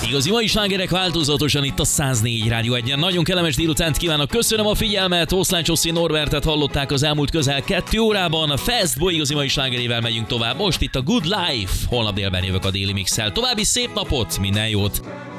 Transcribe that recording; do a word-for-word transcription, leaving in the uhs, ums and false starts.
Igazi mai slágerek változatosan itt a száz négy Rádió egyen. Nagyon kellemes délutánt kívánok, köszönöm a figyelmet. Oszlán Csosszi Norbertet hallották az elmúlt közel kettő órában. A Fastboy igazi mai slágerével megyünk tovább. Most itt a Good Life. Holnap délben jövök a Daily Mix-el. További szép napot, minden jót!